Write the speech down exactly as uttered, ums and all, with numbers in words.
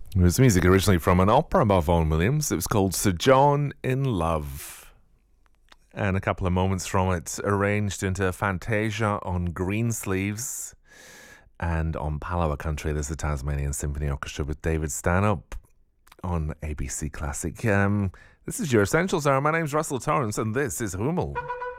It was music originally from an opera by Vaughan Williams. It was called Sir John in Love. And a couple of moments from it arranged into a Fantasia on Greensleeves. And on Palawa Country, there's the Tasmanian Symphony Orchestra with David Stanhope on A B C Classic. Um, this is your Essentials Hour. My name's Russell Torrance, and this is Hummel.